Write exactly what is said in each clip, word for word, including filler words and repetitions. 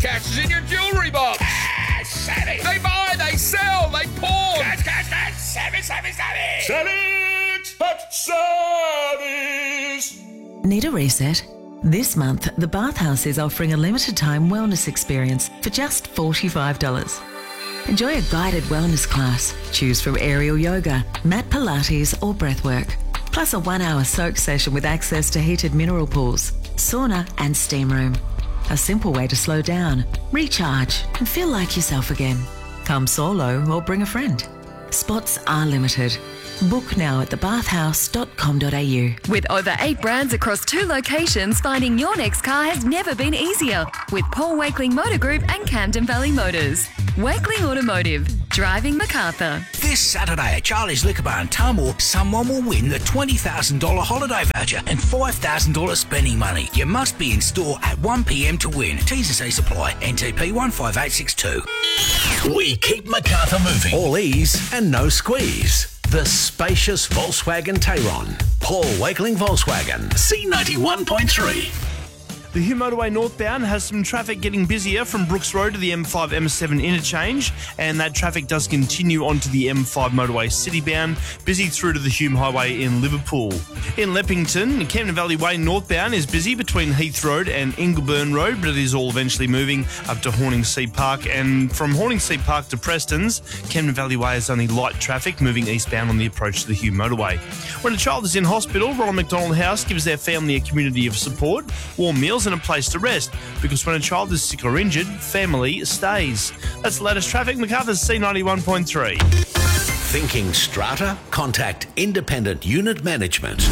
Cash is in your jewellery box. Cash, savage. They buy, they sell, they pawn. Cash, cash, cash, savage, savage, savage. Savage, but savage. Need a reset? This month, the Bathhouse is offering a limited-time wellness experience for just forty-five dollars. Enjoy a guided wellness class. Choose from aerial yoga, mat Pilates or breathwork. Plus a one-hour soak session with access to heated mineral pools, sauna and steam room. A simple way to slow down, recharge and feel like yourself again. Come solo or bring a friend. Spots are limited. Book now at the bathhouse dot com dot a u. With over eight brands across two locations, finding your next car has never been easier. With Paul Wakeling Motor Group and Camden Valley Motors. Wakeling Automotive, driving Macarthur. This Saturday at Charlie's Liquor Bar in Tullamore, someone will win the twenty thousand dollars holiday voucher and five thousand dollars spending money. You must be in store at one p m to win. T's and C's apply. N T P one five eight six two. We keep Macarthur moving. All ease and no squeeze. The spacious Volkswagen Tayron. Paul Wakeling Volkswagen. C ninety-one point three. The Hume Motorway northbound has some traffic getting busier from Brooks Road to the M five M seven interchange, and that traffic does continue onto the M five motorway citybound, busy through to the Hume Highway in Liverpool. In Leppington, Camden Valley Way northbound is busy between Heath Road and Ingleburn Road, but it is all eventually moving up to Horningsea Park, and from Horningsea Park to Preston's, Camden Valley Way is only light traffic moving eastbound on the approach to the Hume Motorway. When a child is in hospital, Ronald McDonald House gives their family a community of support, warm meals and a place to rest, because when a child is sick or injured, family stays. That's the latest traffic. Macarthur's C ninety-one point three. Thinking strata? Contact Independent Unit Management.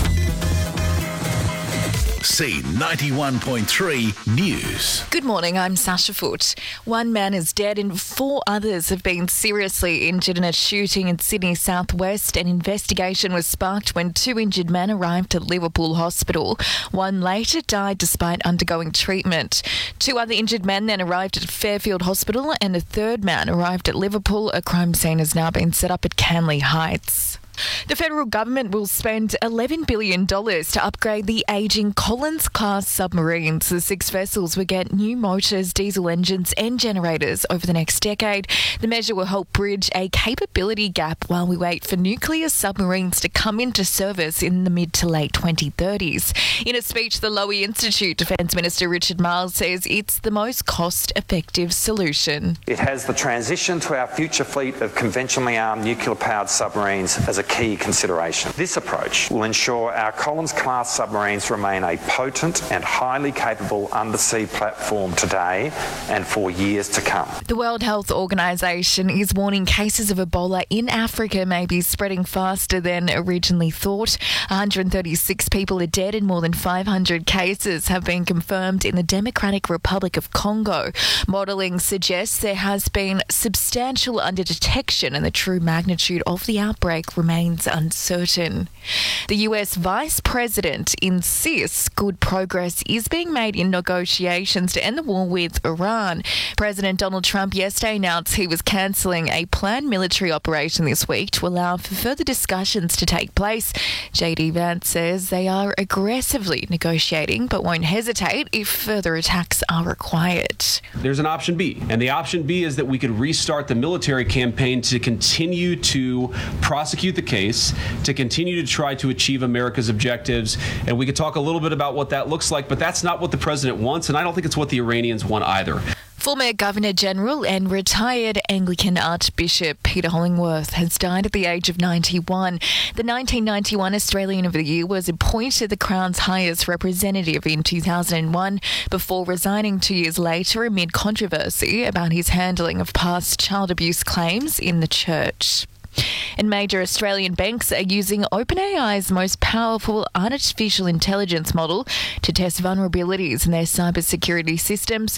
C ninety-one point three News. Good morning, I'm Sasha Foote. One man is dead and four others have been seriously injured in a shooting in Sydney southwest. An investigation was sparked when two injured men arrived at Liverpool Hospital. One later died despite undergoing treatment. Two other injured men then arrived at Fairfield Hospital and a third man arrived at Liverpool. A crime scene has now been set up at Canley Heights. The federal government will spend eleven billion dollars to upgrade the ageing Collins-class submarines. The six vessels will get new motors, diesel engines and generators over the next decade. The measure will help bridge a capability gap while we wait for nuclear submarines to come into service in the mid to late twenty thirties. In a speech, the Lowy Institute Defence Minister Richard Marles says it's the most cost-effective solution. It has the transition to our future fleet of conventionally armed nuclear-powered submarines as a key consideration. This approach will ensure our Collins-class submarines remain a potent and highly capable undersea platform today and for years to come. The World Health Organization is warning cases of Ebola in Africa may be spreading faster than originally thought. one hundred thirty-six people are dead and more than five hundred cases have been confirmed in the Democratic Republic of Congo. Modelling suggests there has been substantial underdetection and the true magnitude of the outbreak remains uncertain. The U S Vice President insists good progress is being made in negotiations to end the war with Iran. President Donald Trump yesterday announced he was cancelling a planned military operation this week to allow for further discussions to take place. J D Vance says they are aggressively negotiating but won't hesitate if further attacks are required. There's an option B, and the option B is that we could restart the military campaign to continue to prosecute the case, to continue to try to achieve America's objectives, and we could talk a little bit about what that looks like, but that's not what the president wants, and I don't think it's what the Iranians want either. Former Governor-General and retired Anglican Archbishop Peter Hollingworth has died at the age of ninety-one. The nineteen ninety-one Australian of the Year was appointed the Crown's highest representative in two thousand one before resigning two years later amid controversy about his handling of past child abuse claims in the church. And major Australian banks are using OpenAI's most powerful artificial intelligence model to test vulnerabilities in their cybersecurity systems.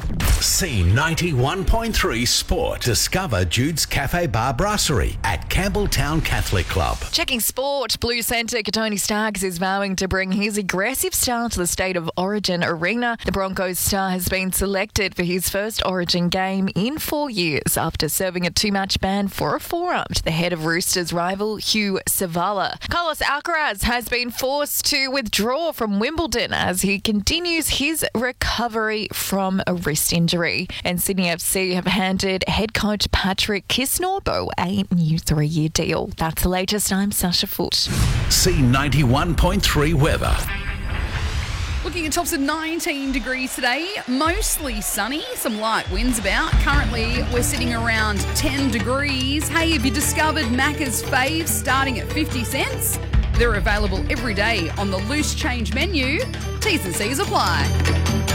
C ninety-one point three Sport. Discover Jude's Cafe Bar Brasserie at Campbelltown Catholic Club. Checking sport, Blue Centre Katoni Starks is vowing to bring his aggressive style to the State of Origin Arena. The Broncos star has been selected for his first Origin game in four years after serving a two-match ban for a forearm to the head of Roosters his rival Hugh Savala. Carlos Alcaraz has been forced to withdraw from Wimbledon as he continues his recovery from a wrist injury. And Sydney F C have handed head coach Patrick Kisnorbo a new three-year deal. That's the latest. I'm Sasha Foote. C ninety-one point three weather. Looking at tops of nineteen degrees today, mostly sunny, some light winds about. Currently, we're sitting around ten degrees. Hey, have you discovered Macca's faves starting at fifty cents? They're available every day on the loose change menu. T's and C's apply.